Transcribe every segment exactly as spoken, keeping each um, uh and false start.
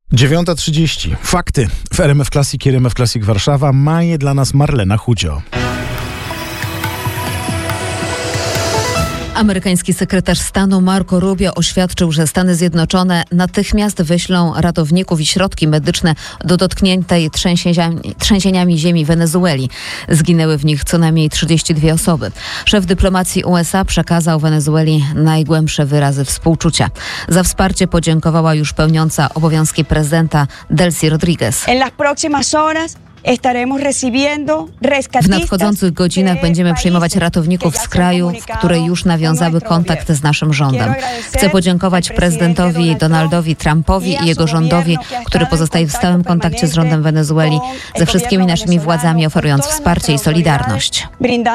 dziewiąta trzydzieści. Fakty w R M F Classic i R M F Classic Warszawa. Ma je dla nas Marlena Chudzio. Amerykański sekretarz stanu Marco Rubio oświadczył, że Stany Zjednoczone natychmiast wyślą ratowników i środki medyczne do dotkniętej trzęsieniami, trzęsieniami ziemi Wenezueli. Zginęły w nich co najmniej trzydzieści dwie osoby. Szef dyplomacji U S A przekazał Wenezueli najgłębsze wyrazy współczucia. Za wsparcie podziękowała już pełniąca obowiązki prezydenta Delcy Rodriguez. En las próximas horas W nadchodzących godzinach będziemy przyjmować ratowników z krajów, które już nawiązały kontakt z naszym rządem. Chcę podziękować prezydentowi Donaldowi Trumpowi i jego rządowi, który pozostaje w stałym kontakcie z rządem Wenezueli, ze wszystkimi naszymi władzami, oferując wsparcie i solidarność.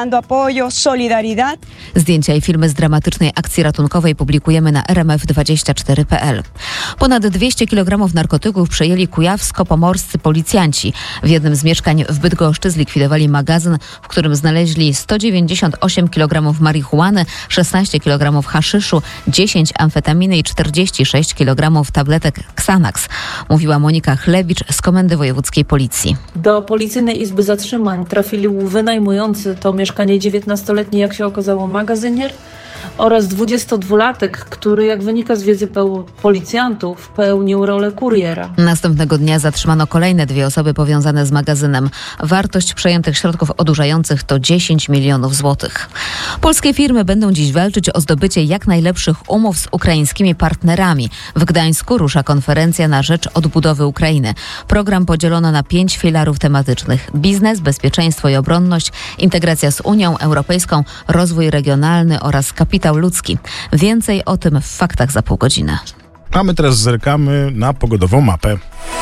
Zdjęcia i filmy z dramatycznej akcji ratunkowej publikujemy na R M F dwadzieścia cztery kropka p l. Ponad dwieście kilogramów narkotyków przejęli kujawsko-pomorscy policjanci. W jednym z mieszkań w Bydgoszczy zlikwidowali magazyn, w którym znaleźli sto dziewięćdziesiąt osiem kilogramów marihuany, szesnaście kilogramów haszyszu, dziesięć amfetaminy i czterdzieści sześć kilogramów tabletek Xanax, mówiła Monika Chlewicz z Komendy Wojewódzkiej Policji. Do Policyjnej Izby Zatrzymań trafili wynajmujący to mieszkanie dziewiętnastoletni, jak się okazało, magazynier oraz dwudziestodwulatek, który, jak wynika z wiedzy peł- policjantów, pełnił rolę kuriera. Następnego dnia zatrzymano kolejne dwie osoby powiązane z magazynem. Wartość przejętych środków odurzających to dziesięć milionów złotych. Polskie firmy będą dziś walczyć o zdobycie jak najlepszych umów z ukraińskimi partnerami. W Gdańsku rusza konferencja na rzecz odbudowy Ukrainy. Program podzielono na pięć filarów tematycznych: biznes, bezpieczeństwo i obronność, integracja z Unią Europejską, rozwój regionalny oraz kapitał ludzki. Więcej o tym w faktach za pół godziny. A my teraz zerkamy na pogodową mapę.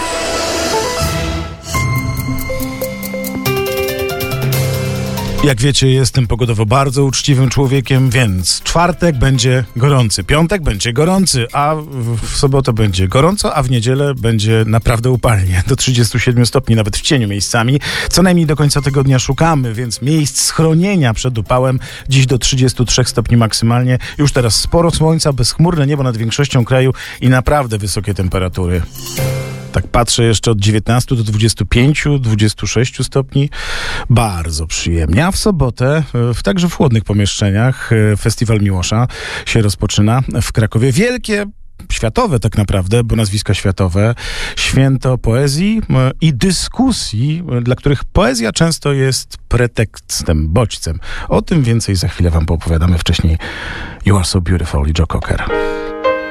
Jak wiecie, jestem pogodowo bardzo uczciwym człowiekiem, więc czwartek będzie gorący, piątek będzie gorący, a w sobotę będzie gorąco, a w niedzielę będzie naprawdę upalnie. Do trzydziestu siedmiu stopni, nawet w cieniu miejscami. Co najmniej do końca tygodnia szukamy, więc miejsc schronienia przed upałem dziś do trzydziestu trzech stopni maksymalnie. Już teraz sporo słońca, bezchmurne niebo nad większością kraju i naprawdę wysokie temperatury. Tak patrzę jeszcze od dziewiętnastu do dwudziestu pięciu, dwudziestu sześciu stopni. Bardzo przyjemnie. A w sobotę, w, także w chłodnych pomieszczeniach, Festiwal Miłosza się rozpoczyna w Krakowie. Wielkie, światowe tak naprawdę, bo nazwiska światowe, święto poezji i dyskusji, dla których poezja często jest pretekstem, bodźcem. O tym więcej za chwilę wam poopowiadamy. Wcześniej You Are So Beautiful i Joe Cocker.